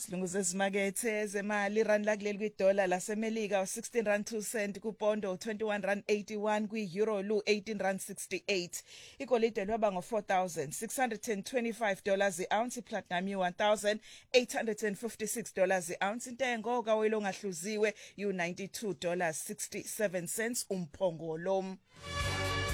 Silunguze ezimakethe zemali rand lakuleli kwidola lasemelika u16.2 kupondo u21.81 kwi-euro lu18.68 igolide lwaba ngo$4,625 i-ounce iplatinum $1,856 i-ounce intengo kawelo ngahluziwe u$92.67 umphongolo.